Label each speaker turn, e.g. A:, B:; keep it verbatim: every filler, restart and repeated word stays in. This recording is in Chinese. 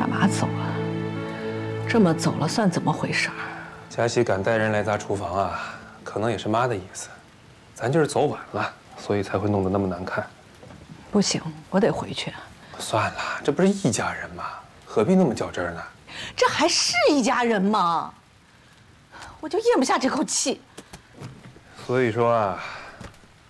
A: 干嘛走啊？这么走了算怎么回事儿？
B: 佳琪敢带人来砸厨房啊，可能也是妈的意思。咱就是走晚了，所以才会弄得那么难看。
A: 不行，我得回去。
B: 算了，这不是一家人吗？何必那么较真儿呢？
A: 这还是一家人吗？我就咽不下这口气。
B: 所以说啊，